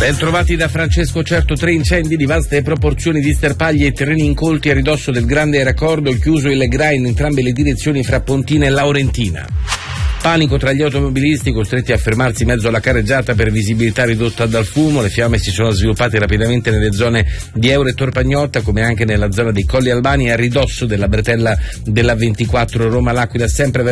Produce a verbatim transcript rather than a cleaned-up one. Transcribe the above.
Ben trovati da Francesco Certo. Tre incendi di vaste proporzioni di sterpagli e terreni incolti a ridosso del grande raccordo chiuso il Gra in entrambe le direzioni fra Pontina e Laurentina. Panico tra gli automobilisti costretti a fermarsi in mezzo alla carreggiata per visibilità ridotta dal fumo. Le fiamme si sono sviluppate rapidamente nelle zone di Euro e Torpagnotta, come anche nella zona dei Colli Albani a ridosso della bretella della ventiquattro Roma-L'Aquila, sempre